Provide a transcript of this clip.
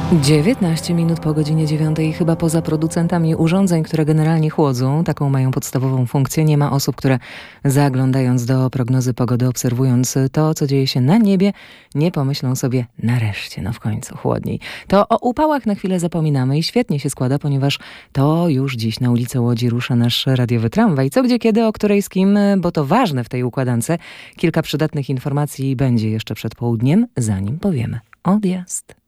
19 minut po godzinie 9. Chyba poza producentami urządzeń, które generalnie chłodzą, taką mają podstawową funkcję, nie ma osób, które zaglądając do prognozy pogody, obserwując to, co dzieje się na niebie, nie pomyślą sobie nareszcie, w końcu chłodniej. To o upałach na chwilę zapominamy i świetnie się składa, ponieważ to już dziś na ulicę Łodzi rusza nasz radiowy tramwaj. Co, gdzie, kiedy, o której, z kim, bo to ważne w tej układance. Kilka przydatnych informacji będzie jeszcze przed południem, zanim powiemy odjazd.